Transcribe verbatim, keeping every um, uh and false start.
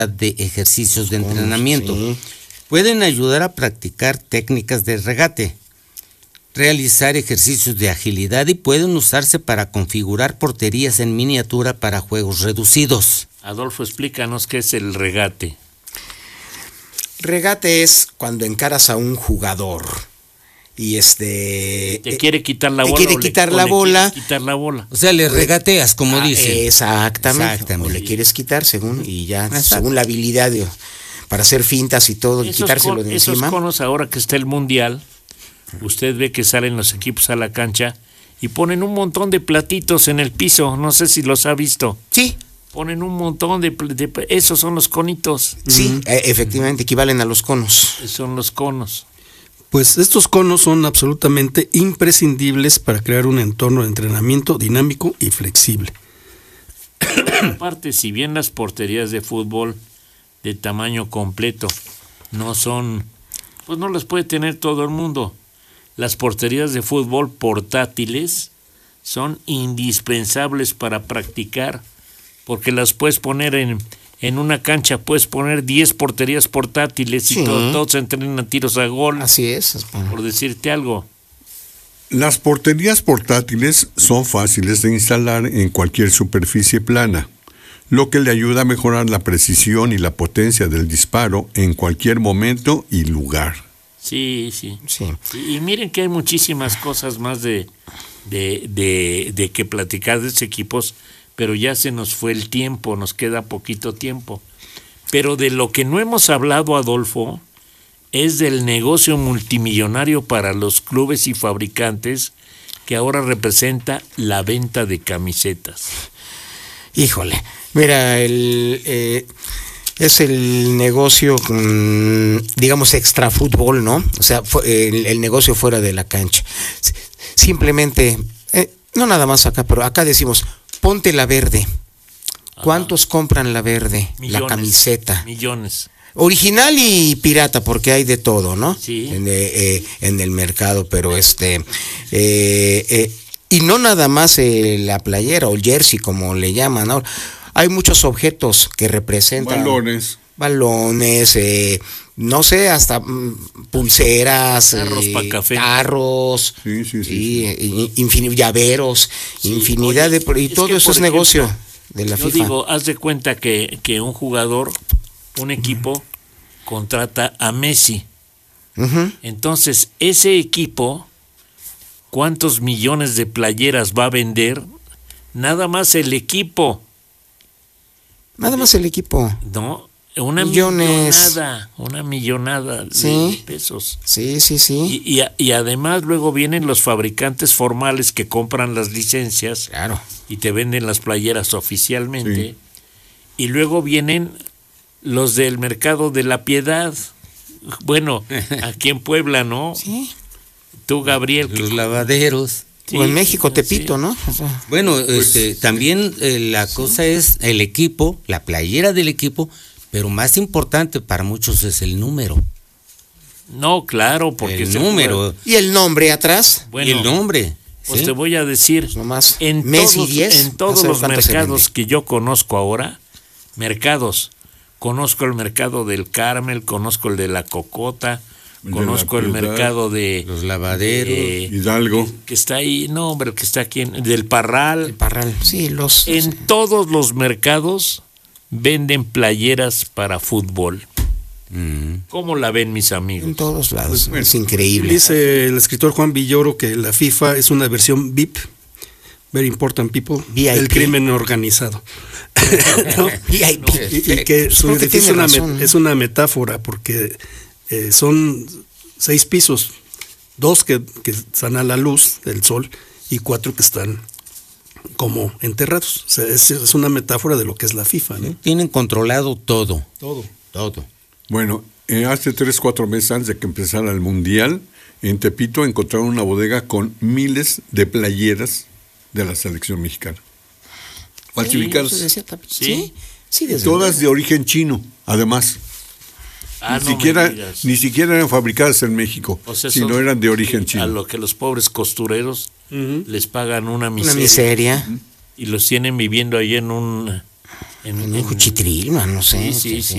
de ejercicios de entrenamiento. Sí. Pueden ayudar a practicar técnicas de regate, realizar ejercicios de agilidad y pueden usarse para configurar porterías en miniatura para juegos reducidos. Adolfo, explícanos qué es el regate. Regate es cuando encaras a un jugador y este te quiere quitar la te bola, quiere o le, quitar o la le bola, quitar la bola. O sea, le regateas, como ah, dice. Exactamente. Exactamente. O le quieres quitar según y ya Exacto. según la habilidad de, para hacer fintas y todo, esos y quitárselo con, de esos encima. Conos, ahora que está el mundial, usted ve que salen los equipos a la cancha y ponen un montón de platitos en el piso. No sé si los ha visto. Sí. Ponen un montón de, de esos son los conitos. Sí, uh-huh. eh, efectivamente equivalen a los conos. Son los conos. Pues estos conos son absolutamente imprescindibles para crear un entorno de entrenamiento dinámico y flexible. Aparte, si bien las porterías de fútbol de tamaño completo no son, pues no las puede tener todo el mundo. Las porterías de fútbol portátiles son indispensables para practicar, porque las puedes poner en, en una cancha, puedes poner diez porterías portátiles sí. y todos, todos entrenan tiros a gol. Así es. Por decirte algo. Las porterías portátiles son fáciles de instalar en cualquier superficie plana, lo que le ayuda a mejorar la precisión y la potencia del disparo en cualquier momento y lugar. Sí, sí. sí. Y, y miren que hay muchísimas cosas más de, de, de, de que platicar de estos equipos, pero ya se nos fue el tiempo, nos queda poquito tiempo. Pero de lo que no hemos hablado, Adolfo, es del negocio multimillonario para los clubes y fabricantes que ahora representa la venta de camisetas. Híjole, mira, el, eh, es el negocio, digamos, extra fútbol, ¿no? O sea, fue, el, el negocio fuera de la cancha. Simplemente, eh, no nada más acá, pero acá decimos, ponte la verde. ¿Cuántos Ajá. compran la verde? Millones, la camiseta. Millones. Original y pirata, porque hay de todo, ¿no? Sí. En, eh, en el mercado, pero este... Eh, eh, y no nada más eh, la playera o el jersey, como le llaman ahora. Hay muchos objetos que representan... Balones. Balones, eh, no sé, hasta mm, pulseras, carros, eh, para café. carros, sí, sí, sí, sí, sí. Infin- llaveros, sí, infinidad oye, de... Y todo eso es ejemplo, negocio de la yo FIFA. Digo, haz de cuenta que, que un jugador, un equipo, uh-huh. contrata a Messi. Uh-huh. Entonces, ese equipo... ¿Cuántos millones de playeras va a vender? Nada más el equipo. Nada más el equipo. No, una millones. millonada, una millonada ¿Sí? de pesos. Sí, sí, sí. Y, y, y además luego vienen los fabricantes formales que compran las licencias. Claro. Y te venden las playeras oficialmente. Sí. Y luego vienen los del mercado de la Piedad. Bueno, aquí en Puebla, ¿no? Sí. Tú, Gabriel. Los que... lavaderos. Sí, o en México, Tepito, sí. ¿no? O sea, bueno, pues, este, también eh, la sí. cosa es el equipo, la playera del equipo, pero más importante para muchos es el número. No, claro, porque el número. ¿Y el nombre atrás? Bueno, y el nombre. Pues ¿sí? te voy a decir, pues nomás en Messi todos, diez, en todos los mercados que yo conozco ahora, mercados, conozco el mercado del Carmel, conozco el de la Cocota, el conozco el mercado de los lavaderos, de, Hidalgo, que, que está ahí, no hombre, que está aquí en, del Parral, el Parral, sí, los en sí. todos los mercados venden playeras para fútbol. Mm. ¿Cómo la ven mis amigos? En todos lados, pues, es increíble. Dice el escritor Juan Villoro que la FIFA es una versión V I P, Very Important People, V I P. El crimen organizado. ¿No? V I P. Y, y que su edificio es una, es una metáfora porque eh, son seis pisos, dos que, que están a la luz del sol y cuatro que están como enterrados. O sea, es, es una metáfora de lo que es la FIFA, ¿no? Tienen controlado todo. Todo. Todo. Bueno, eh, hace tres, cuatro meses antes de que empezara el Mundial, en Tepito encontraron una bodega con miles de playeras de la selección mexicana. Falsificadas. Sí, sí, sí, sí desde todas de origen chino, además. Ah, ni, no siquiera, ni siquiera eran fabricadas en México, o sea, sino eran de origen chino. A lo que los pobres costureros uh-huh. les pagan una miseria. Una miseria. Uh-huh. Y los tienen viviendo ahí en un... En, en un cuchitril, no sé. Sí, sí, sí.